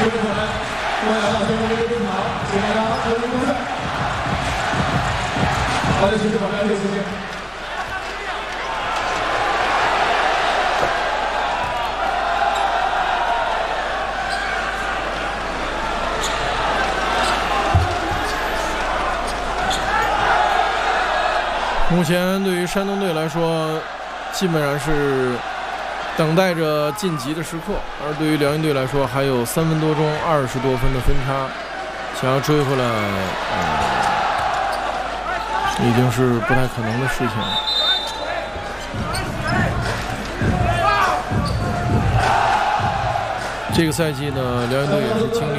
朋友们，欢迎来到中国这个电台，请大家热烈鼓掌。好的，谢谢大家，谢谢。 目前对于山东队来说，基本上是等待着晋级的时刻，而对于辽宁队来说，还有3分多钟，20多分的分差，想要追回来，已经是不太可能的事情了。这个赛季呢，辽宁队也是经历